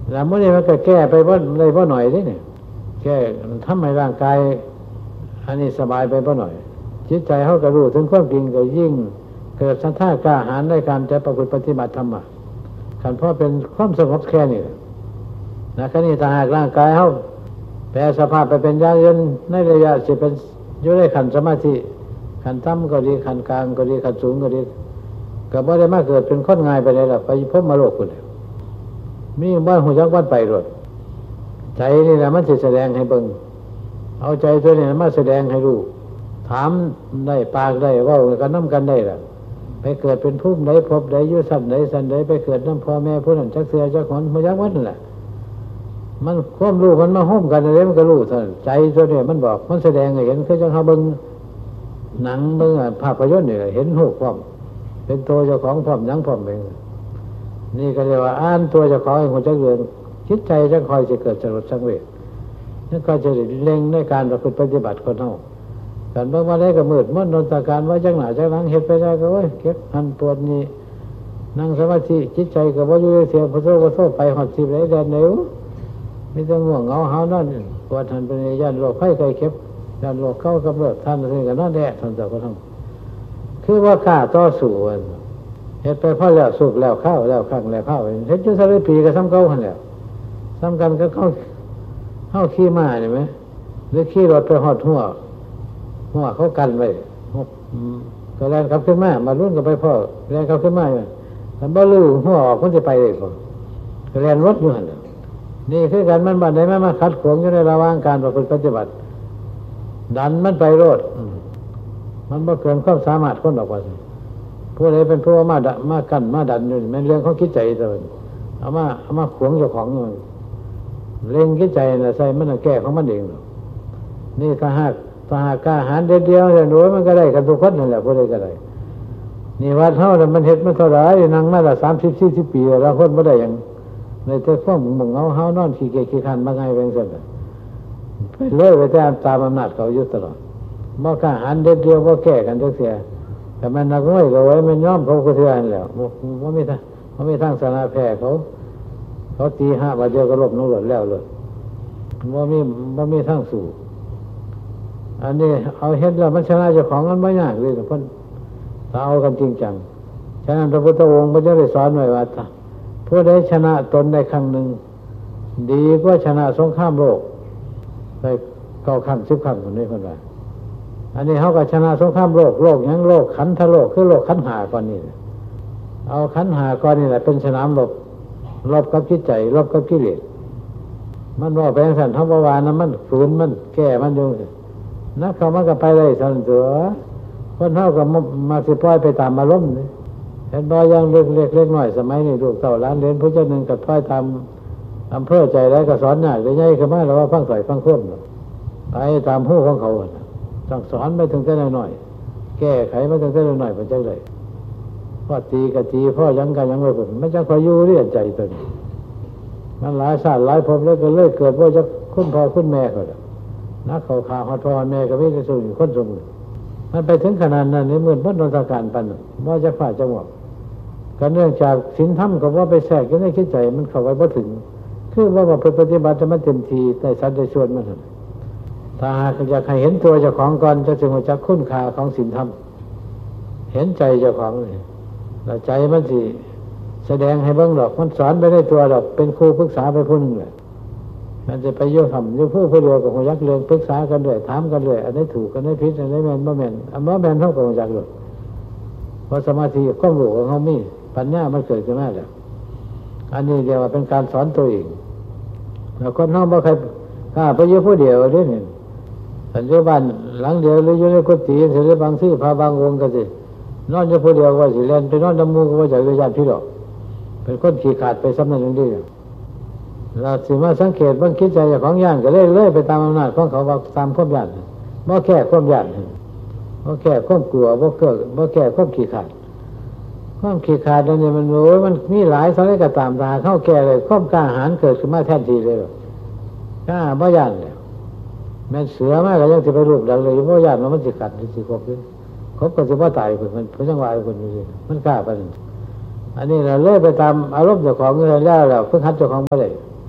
แล้วเมื่อนี้มันก็แก้ไปว่าเลยว่าหน่อยนี่เนี่ยแก้ทำให้ร่างกายอันนี้สบายไปว่าหน่อยจิตใจเขาก็รู้ถึงความจริงก็ยิ่งเกิดศรัทธากล้าหาญในการจะประพฤติปฏิบัติธรรมขันเพราะเป็นความสงบแค่นี้นะแค่นี้ถ้าหากร่างกายเขาแปรสภาพไปเป็นอย่างอื่นในระยะสิเป็นอยู่ในขันสมาธิขันต่ำก็ดีขันกลางก็ดีขันสูงก็ดีก็บ่ได้มาเกิดเป็นคนง่ายไปเลยล่ะไปพบมาโลกคนมีบ้านหูยักษ์บ้านไปรถใจนี่แหละมันจะแสดงให้เบิ่งเอาใจตัวนี้มาแสดงให้รู้ถามได้ปากได้ว่ากันน้ำกันได้ล่ะไปเกิดเป็นผู้ใดพบใดอยู่สันใดสันใดไปเกิดน้ำพ่อแม่ผู้นั้นจักเสือจักขอนหูยักษ์วัดนั่นแหละมันความรู้มันมาห้อมกันอะไรมันก็รู้ท่านใจตัวนี้มันบอกมันแสดงให้เห็นคือจังเขาเบิ่งหนังเบิ่งภาพยนตร์นี่เห็นหูพร้อมเป็นตัวเจ้าของพร้อมยังพร้อมเองนี่ก็เรียกว่าอ่านตัวเจ้าของให้คนจักเรืองจิตใจจะคอยจะเกิดสลดสังเวชนั่นก็จะเล็งในการประพฤติปฏิบัติคนเฮาการเบิ่งมาได้ก็มืดมนนนตาการว่าจังหน้าจังหลังเฮ็ดไปได้ก็โอ้ยเก็บหันปวดนี่นั่งสมาธิจิตใจก็บ่อยู่เสียพระโสไปฮอดสิบได้แดนเหนียวมีแต่ง่วงเหงาหาวนอนปวดหันเป็นย่านโรคไข้ไข้เข็บย่านโรคเข้ากำเริบท่านนี่ก็นอนแดดท่านเจ้าก็ทั้งคือว่ากล้าต่อสู้เฮ็ดไปพอแล้วสุกแล้วข้าวแล้วข้างแล้วข้าวเฮ็ดอยู่ซะเลยปีก็ซ้ำเก่าหั่นแหละซ้ำกันก็เข้าขี่ม้านี่มั้ยหรือขี่รถไปฮอดหัวเขากันไว้ก็แล่นกลับขึ้นมารุ่นก็ไปพ่อแล่นกลับขึ้นมาถ้าบ่รู้หัวออกมันสิไปได้บ่ก็แล่นรถอยู่หั่นนี่คือกันมันบัดใดมาขัดขวางอยู่ในระหว่างการประพฤติปฏิบัติดันมันไปโลดมันบ่เกินความสามารถคนออกว่าผู้ใดเป็นผู้มากั้นมาดันอยู่แม่นเรื่องของคิดใจตัวเอามาขวางเจ้าของเล็งคิดใจน่ะใส่มันแก้ของมันเองนี่ถ้าหากกล้าหาญเดียวๆเนี่ยโดยมันก็ได้กันทุกคนนั่นแหละผู้ใดก็ได้นี่วัดเฮาน่ะมันเฮ็ดมาเท่าไหร่นั่งมาละ30-40 ปีแล้วคนบ่ได้หยังในแต่ฟ้องมึงเอาเฮานอนขี้เกียจขี้คันมาไงเป็นซั่นไปเลยไปตามอำนาจเขาอยู่ตลอดบ่กล้าหาญเดียวบ่แก้กันจักเสียแต่มันนักน้อยก็ไว้มันยอมเขาก็เทื่อนั่นแหละบ่มีทางชนะแพ้เขาตี5บาทเดียวก็ลบนรดแล้วเลยบ่มีทางสู้อันนี้เอาเฮ็ดแล้วมันชนะเจ้าของมันบ่ยากเลยเพิ่นถ้าเอากันจริงจังฉะนั้นพระพุทธองค์พระเจ้าได้สอนไว้ว่าผู้ใดชนะตนได้ครั้งหนึ่งดีกว่าชนะสงครามโลกได้9 ครั้ง 10 ครั้งคนนี้เพิ่นว่าอันนี้เขาก็ชนะสงครามโลกยังโลกขันธโลกคือโลกขันธ์5ก่อนนี่เอาขันธ์5ก่อนนี่แหละเป็นสนามรบกับจิตใจรบกับกิเลสมันว่าไปจังซั่นเฮาบ่ว่านะมันฝืนมันแก้มันอยู่นักเขามันก็ไปได้ซั่นตัวคนเฮาก็มาสิปล่อยไปตามอารมณ์นี่เห็นบ่อย่างเล็กน้อยสมัยนี้ลูกเต้าหลานเหลนผู้เจ้าหนึ่งก็ปล่อยตามอำเภอใจแล้วก็สอนยากได้ใหญ่ขึ้นมาแล้วว่าฟังสอยฟังควบไปตามหูของเขาต้องสอนไปถึงแต่น้อยแก้ไขมาถึงแต่น้อยๆเพิ่นจังได๋พอตีก็ตีพอยังก็ยังบ่พ้นมันจังคอยอยู่เรียนใจตัวนี้มันหลายชาติหลายภพแล้วก็เลยเกิดว่าจะคุณพ่อคุณแม่เขานักเขาข่าวฮอดพ่อแม่ก็มีแต่สูงคนสูงมันไปถึงขนาดนั้นนี่เหมือนพ้นโดนการปันว่าจะฝ่าจังหวะก็เนื่องจากศีลธรรมก็ว่าไปแทรกอยู่ในคิดใจมันเข้าไปบ่ถึงคือว่าปฏิบัติจะมันเต็มทีได้สัตว์ได้ส่วนมันถ้าหากอยากให้เห็นตัวเจ้าของก่อนจะถึงจะคุณค่าของศีลธรรมเห็นใจเจ้าของนี่แล้วใจมันสิแสดงให้เบิ่งดอกมันสอนไปได้ตัวดอกเป็นครูปรึกษาไปผู้นึงแหละมันจะไปโยธรรมอยู่ผู้เดียวกับหัวยักษ์เรื่องปรึกษากันด้วยถามกันด้วยอันนี้ถูกอันนี้ผิดอันนี้แม่นบ่แม่นอันบ่แม่นเท่ากับหัวยักษ์เลยเพราะสมาธิความรู้ของเขามีปัญญามันเกิดขึ้นมาแล้วอันนี้เรียกว่าเป็นการสอนตัวเองแล้วคนเฮาบ่ใครกล้าไปอยู่ผู้เดียวเด้นี่ปัจจุบันหลังเดียวหรืออยู่ในกุฏิสิได้บางที่พาบางองค์ก็สินอนอยู่ผู้เดียวว่าสิเล่นไปนอนน้ำมูกว่าจะญาติพี่น้องเป็นคนขี้ขาดไปซ้ำนั้นจังซี่เราสิมาสังเกตบางคิดใจของย่านก็เลยไปตามอำนาจของเขาว่าตามความย่านบ่แค่ความย่านบ่แค่ความกลัวบ่แค่ความขี้ขาดนี่มันโอ้ยมันมีหลายสารก็ตามตาเข้าแก่เลยความกล้าหาญเกิดขึ้นมาแทนทีเลยกล้าบ่ย่านแล้วแม่นเสือมาก็ยังสิไปรูปดังเลยบ่ย่านมันสิกัดสิครบก็สิบ่ตายเพิ่นเพราะจังว่าเพิ่นอยู่มันกล้าปานนั้นอันนี้เราเลยไปตามอารมณ์เจ้าของเงินแล้วเพิ่งหัดเจ้าของบ่ได้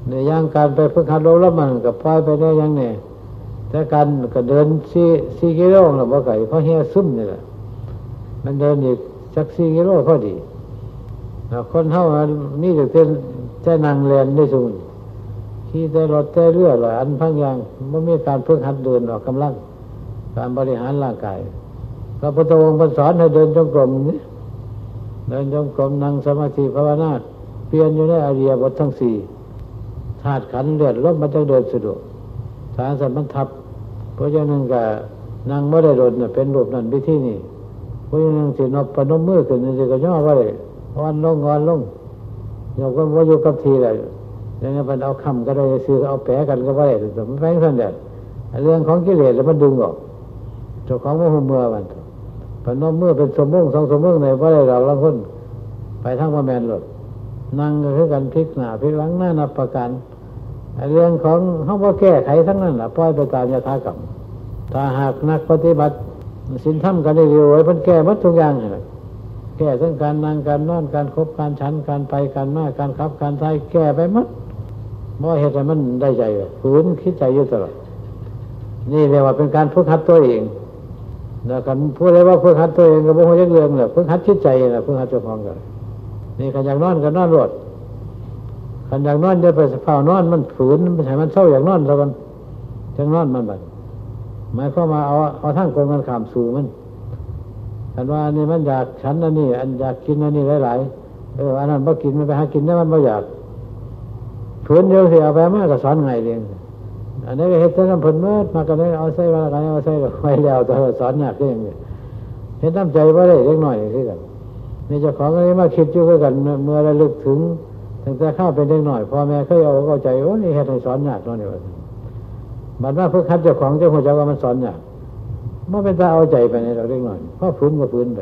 ในย่างการไปฝึกหัดลมแล้วมันกับปล่อยไปได้ยังเนี่ยแต่การก็เดิน4 กิโลหรือบ่ไก่เพราะเฮียซึมนี่แหละมันเดินอีกสัก4 กิโลพอดีคนเฮามีแต่นั่งเรียนได้สูงขี่แต่รถแต่เรือหลายอันพังอย่างไม่มีการฝึกหัดเดินออกกำลังการบริหารร่างกายพระพุทธองค์สอนให้เดินจงกรมนี่เดินจงกรมนั่งสมาธิภาวนาเปลี่ยนอยู่ในอริยบททั้ง4ธาตุขันธ์เลือดลมมันจะเดินสะดวกทางสัมพันทับเพราะฉะนั้นก็นั่งไม่ได้โดดเป็นรูปนั้นวิธีนี้เพราะฉะนั้นสินบปนมมือขึ้นนี่ก็ย่อไว้อ่อนลงโยกก็ว่าอยู่กับทีเลยอย่างนั้นมันเอาคำก็ได้ซื้อเอาแปะกันก็ไม่ได้แต่มันแฝงสั้นเด็ดเรื่องของกิเลสแล้วมันดึงออกเจ้าของมันเมื่อมันปนมมือเป็นสมมุติ2 สมมุติในว่าได้เราละคนไปทั้งว่าแมนหลดนั่งก็คือกันพลิกหน้าพลิกหลังหน้านับประการเรื่องของเขาว่าแก้ไขทั้งนั้นแหละปล่อยไปตามยถากรรมถ้าหากนักปฏิบัติศีลธรรมกันได้เร็วไว้มันแก้หมดทุกอย่างเลยแก้ทั้งการนั่งการนอนการคบการฉันการไปการมาการขับการใช้แก้ไปหมดเพราะเหตุให้มันได้ใจฝืนคิดใจอยู่ตลอดนี่เรียกว่าเป็นการฝึกหัดตัวเองแล้วกันพูดเลยว่าฝึกหัดตัวเองก็บ่ฮู้จักเรื่องแหละฝึกหัดคิดใจน่ะฝึกหัดเจ้าของกันนี่คันอยากนอนก็นอนรดคันอยากนอนเดี๋ยวไปเฝ้านอนมันฝืนมันให้มันเศร้าอยากนอนซะก่อนจังนอนมันบัดหมายความว่าเอาทางตรงกันข้ามสู่มันคันว่านี่มันอยากฉันอันนี้อันอยากกินอันนี้หลายๆอันนั้นบ่กินมันไปหากินได้มันบ่อยากฝืนเดี๋ยวสิเอาไปมาก็สอนไงเองอันนี้ก็เฮ็ดแต่น้ำเพิ่นเมิดมาก็ได้เอาใส่ว่าอะไรเอาใส่ไว้แล้วแต่สอนยากเองเฮ็ดน้ำใจบ่ได้เล็กน้อยคือกันนี่เจ้าของก็เลยมาคิดอยู่คือกันเมื่อระลึกถึงตั้งแต่ข้าวเป็นเด็กน้อยพ่อแม่เคยเอาใจโอ้นี่เฮ็ดให้สอนยากเนาะนี่ว่าบัดว่าฝึกหัดเจ้าของเจ้าหัวใจว่ามันสอนยากบ่เป็นตาเอาใจไปในเราเล็กน้อยเพราะฝืนก็ฝืนไป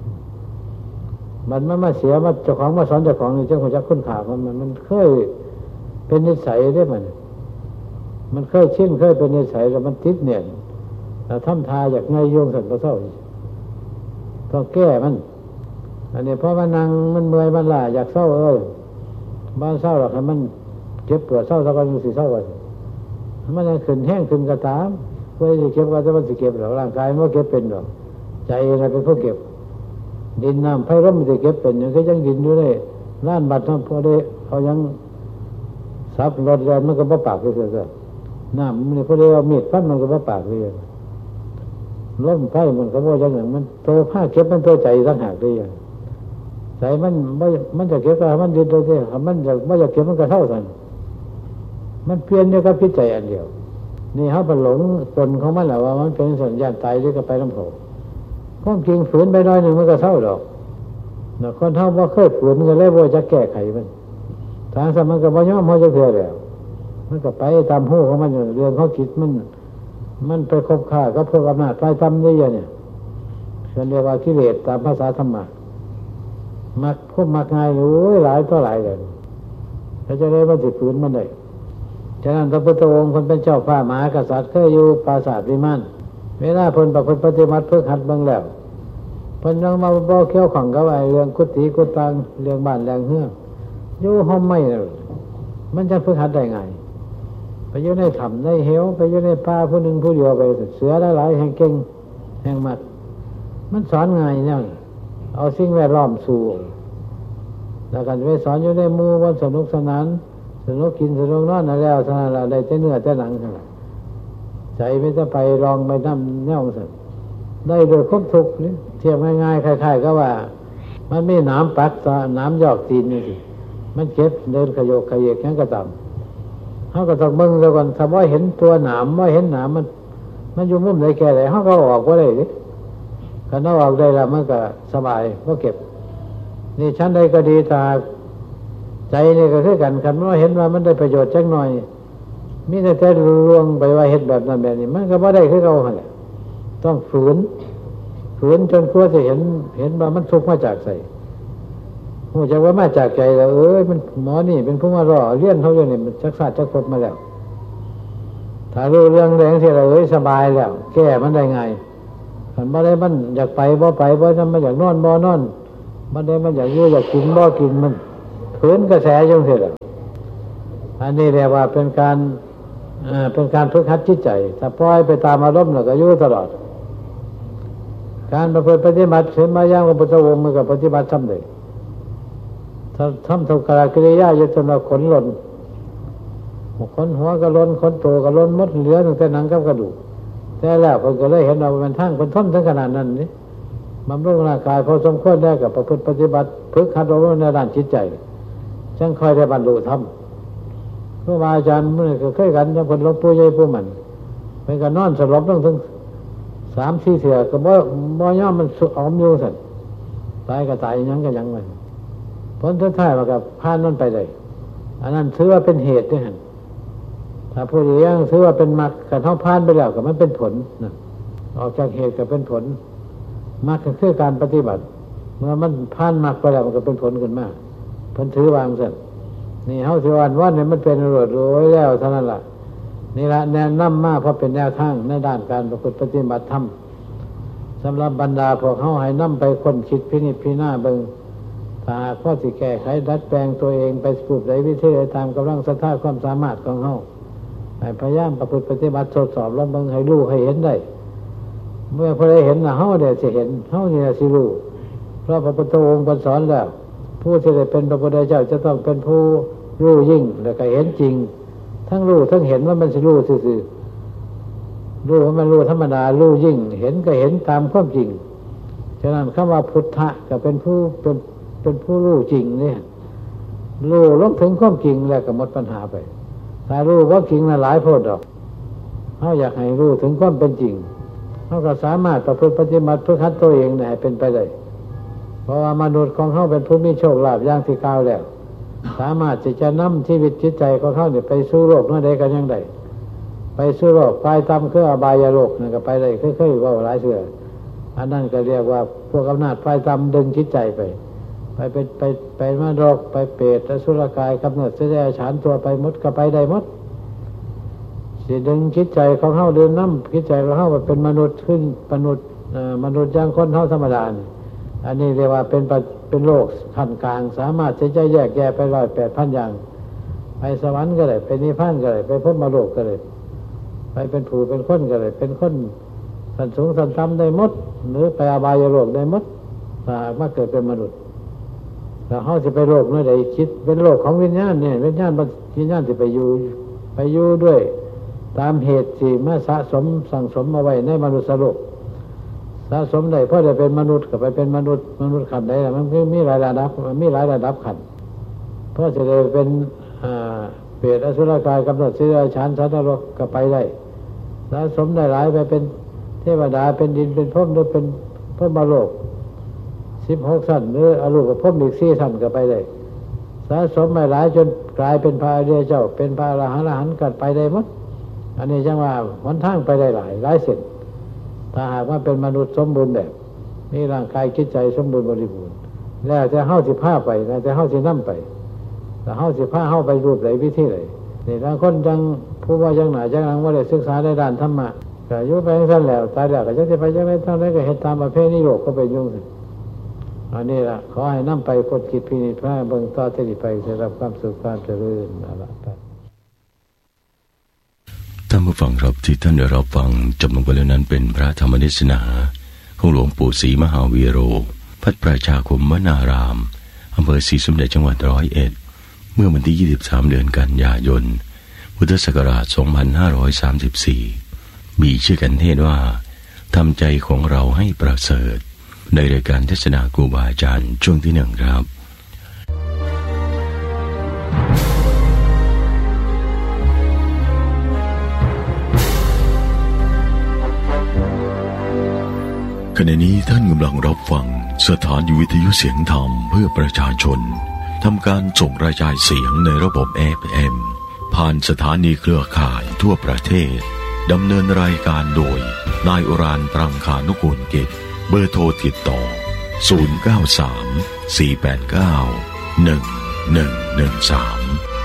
มันมาเสียมาเจ้าของมาสอนเจ้าของนี่เจ้าหัวใจคุ้นค่ามันเคยเป็นนิสัยได้มันเคยชินเคยเป็นนิสัยแล้วมันติดเนี่ยแต่ทำทาอยากไงโยงสันประเสริฐต้องแก้มันอันนี้เพราะมันนั่งมันเมื่อยมันล้าอยากเศร้าบ้านเศร้าหรอกให้มันเจ็บปวดเศร้าสักวันสิเศร้าวันมันยังขึ้นแห้งขึ้นกระตามเพื่อจะเก็บก็จะมันสิเก็บหรอกร่างกายมันเก็บเป็นหรอกใจเราเป็นผู้เก็บดินน้ำไฟร่มมันจะเก็บเป็นยังก็ยังดินอยู่เลยล้านบาทน้ำพอได้เขายังซับรถแรงมันก็บ่ปากเลยเสียน้ำมันพอได้เอามีดฟันมันก็บ่ปากเลยล้มไฟมันก็บ่อย่างนั้นมันโตผ้าเก็บมันโตใจต่างหากเลยใจมันจะเก็บก็มันดินตัวเดียวมันจะเก็บมันก็เท่ากันมันเปลี่ยนอยู่กับพิจัยอันเดียวนี่เขาไปหลงตนของมันแหละว่ามันเป็นสัญญาณตายที่ก็ไปน้ำโผความจริงฝืนไปน้อยหนึ่งมันก็เท่าดอกแต่คนเท่าว่าเคยฝืนก็เลยว่าจะแก้ไขมันทางสมันก็บ่ยอมเขาจะเพื่อแล้วมันก็ไปตามหูของมันเรื่องเขาคิดมันไปคบค้ากับพวกอำนาจไฟตำเยอะเนี่ยฉันเรียกว่ากิเลสตามภาษาธรรมะมักพวกมักง่ายโอ้ยหลายต่อหลายเลยแล้วจะได้มาติดฝืนมันได้ฉะนั้นพระพุทธองค์คนเป็นเจ้าฟ้ามหากษัตริย์เคยอยู่ปราสาทวิมานเวลาเพิ่นประพฤติปฏิบัติเพื่อหัดเบิ่งแล้วเพิ่นยังมาบ่เกี่ยวข้องกับไอ้เรื่องกุฏิกุฏังเรื่องบ้านแรงเฮือกอยู่ห้องไม่เลยมันจะฝึกหัดได้ไงไปอยู่ในถ้ำในเหวไปอยู่ในป่าผู้หนึ่งผู้เดียวไปเสือหลายๆแห่งเก่งแห่งมัดมันสอนง่ายเนี่ยเอาสิ่งแวดล้อมสู่แล้วกันไปสอนอยู่ในหมู่วันสนุกสนานสนุกกินสนุกนอนนั่นแล้วท่านเราได้แต่เนื้อแต่หนังเท่านั้นใจไม่จะไปลองไปทำแนวสันได้โดยครบทุกนี่เทียบง่ายๆคล้ายๆก็ว่ามันไม่น้ำปักน้ำยอกตีนนี่สิมันเก็บเดินขยโกขยเยกแข็งกระต่ำเขาก็ต้องเบิ่งแล้วก่อนถ้าว่าเห็นตัวหนามว่าเห็นหนามมันอยู่มุมไหนแก่ไหนเขาก็ออกว่าได้ดิกันเอาออกได้แล้วมันก็สบายก็เก็บนี่ชั้นใดก็ดีตาใจนี่ก็คือกันคันว่าเห็นว่ามันได้ประโยชน์จักหน่อยมีแต่ลวงไปว่าเห็นแบบนั้นแบบนี้มันก็บ่ได้คือเขาแหละต้องฝืนจนกว่าจะเห็นว่ามันทุกข์มาจากใส่หูจะว่ามาจากใจแล้วมันหมอนี่เป็นผู้มารอเลี้ยนเขาอย่างนี้มันจักศาสตร์จักพจน์มาแล้วถ้ารู้เรื่องแรงเสียแล้วสบายแล้วแก้มันได้ไงมันบ่ได้มันอยากไปบ่ไปบ่นั่นมันอยากนอนบ่นอนมันได้มันอยากอยู่อยากกินบ่กินมันฝืนกระแสจังซี่ล่ะอันนี้เรียกว่าเป็นการฝึกหัดจิตใจถ้าปล่อยไปตามอารมณ์แล้วก็อยู่ตลอดการประพฤติปฏิบัติเห็นมาอย่างพระพุทธองค์มันก็ปฏิบัติทำได้ถ้าทำทุกขกิริยาจนเราขนหล่นขนหัวก็หล่นขนโตก็หล่นหมดเหลือแต่หนังกับกระดูกแต่แล้วคนก็เลยเห็นเราเป็นทั้งเป็นท่อนถึงขนาดนั้นนี่บำรุงร่างกายพอสมควรได้กับประพฤติปฏิบัติฝึกหัดอบรมในด้านจิตใจจังค่อยได้บรรลุธรรมครูบาอาจารย์เมื่อเคยกันจังคนหลวงปู่ใหญ่ปู่มันเป็นการนอนสลบต้องถึง3-4 เถื่อก็บ่ย่อมมันอมอยู่สั่นตายก็ตายยังก็ยังไงผลสุดท้ายมันก็ผ่านนั่นไปเลยอันนั้นถือว่าเป็นเหตุด้วยกันถ้าผู้ใดยังถือว่าเป็นมรรคการท่องผ่านไปแล้วก็มันเป็นผลนะออกจากเหตุก็เป็นผลมรรคก็คือการปฏิบัติเมื่อมันผ่านมรรคไปแล้วมันก็เป็นผลขึ้นมาเพิ่นถือวางสั่นนี่เฮาสิว่าเนี่ยมันเป็นอรรถรวยแล้วเท่านั้นล่ะนี่ละแนะนำมาเพราะเป็นแนวทางในด้านการประพฤติปฏิบัติธรรมสำหรับบรรดาพวกเฮาให้นำไปค้นคิดพินิจพิจารณาเบิ่งถ้าข้อสิแก้ไขดัดแปลงตัวเองไปปรับใดวิธีใดตามกำลังศรัทธาความสามารถของเฮาให้พยายามประพฤติปฏิบัติทดสอบแล้วเบิ่งให้รู้ให้เห็นได้เมื่อพอได้เห็นน่ะเฮาได้สิเห็นเฮานี่สิรู้เพราะพระพุทธองค์สอนแล้วผู้ที่ได้เป็นพระพุทธเจ้าจะต้องเป็นผู้รู้ยิ่งและก็เห็นจริงทั้งรู้ทั้งเห็นว่ามันสิรู้ซื่อๆรู้ว่ามันรู้ธรรมดารู้ยิ่งเห็นก็เห็นตามความจริงฉะนั้นคำว่าพุทธะก็เป็นผู้รู้จริงเนี่ยรู้ลงถึงความจริงแล้วก็หมดปัญหาไปถ้ารู้ว่าจริงน่ะหลายโพดดอกเฮาอยากให้รู้ถึงความเป็นจริงเฮาก็สามารถประพฤติปฏิบัติฝึกหัดตัวเองให้เป็นไปได้เพราะว่ามนุษย์ของเฮาเป็นผู้มีโชคลาภอย่างที่กล่าวแล้วสามารถที่จะนำชีวิตจิตใจของเขาเนี่ยไปสู่โลกนั่นใดกันยังไดไปสู่โลกปลายต่ำคืออบายโลกนั่นก็ไปได้เคยๆว่าหลายเทื่ออันนั้นก็เรียกว่าพวกอำนาจปลายต่ำดึงจิตใจไปนรกไปเปรตอสุรกายกำเนิดเสด็จฉานตัวไปหมดก็ไปได้หมดสิดึงจิตใจของเขาเดินน้ำจิตใจของเขาเป็นมนุษย์ขึ้นมนุษย์อย่างคนเขาธรรมดาอันนี้เรียกว่าเป็นโลกขั้นกลางสามารถที่จะแยกแยะไป108,000 อย่างไปสวรรค์ก็ได้ไปนิพพานก็ได้ไปพรหมโลกก็ได้ไปเป็นผู้เป็นคนก็ได้เป็นคนสันสูงสันต่ำได้หมดหรือไปอบายโลกได้หมดถ้ามาเกิดเป็นมนุษย์แล้วเขาจะไปโลกเมื่อใดคิดเป็นโลกของวิญญาณเนี่ยวิญญาณที่ไปอยู่ด้วยตามเหตุที่มาสะสมสั่งสมมาไว้ในมนุษย์โลกสะสมได้เพราะได้เป็นมนุษย์ก็ไปเป็นมนุษย์ขันได้มันมีหลายระดับขันเพราะจะได้เป็นเปรตอสุรกายกำเนิดเสด็จฉานสัตว์นรกก็ไปได้สะสมได้หลายไปเป็นเทวดาเป็นดินเป็นพรหมหรือเป็นพรหมโลก16 ชั้นหรืออรูปภพอีก4 ชั้นก็ไปได้สะสมไม่หลายจนกลายเป็นพระอริยเจ้าเป็นพระอรหันต์ก็ไปได้หมดอันนี้จังว่าหนทางไปได้หลายเส้นถ้าหากว่าเป็นมนุษย์สมบูรณ์แบบมีร่างกายจิตใจสมบูรณ์บริบูรณ์แล้วจะเฮาสิพาไปแล้วจะเฮาสินำไปแต่เฮาสิพาเฮาไปรูปไหนวิธีไหนนี่บางคนจังผู้ว่าจังหน้าจังหลังบ่ได้ศึกษาในด้านธรรมะก็อยู่ไปจังซั่นแล้วตายแล้วก็จักสิไปจังได๋ทางใดก็เฮ็ดตามประเพณีโลกก็ไปยุ่งอันนี้ล่ะขอให้นำไปกดคิดพินิจพิจารณาเบิ่งต่อที่ไปได้รับความสุขความเจริญนั่นล่ะท่านผู้ฟังครับที่ท่านได้รับฟังจบลงไปแล้วนั้นเป็นพระธรรมเทศนาของหลวงปู่ศรีมหาวีโรพัฒประชาคมวนารามอำเภอศรีสมเด็จจังหวัด101เมื่อวันที่23 เดือนกันยายนพุทธศักราช2534มีชื่อกันเทศว่าทำใจของเราให้ประเสริฐในรายการเทศนาครูบาอาจารย์ช่วงที่1ครับขณะนี้ท่านกำลังรับฟังสถานีวิทยุเสียงธรรมเพื่อประชาชนทำการส่งกระจายเสียงในระบบ FM ผ่านสถานีเครือข่ายทั่วประเทศดำเนินรายการโดยนายอุรานต์ ปรังคานุกูลกิจเบอร์โทรติดต่อ093 489 1113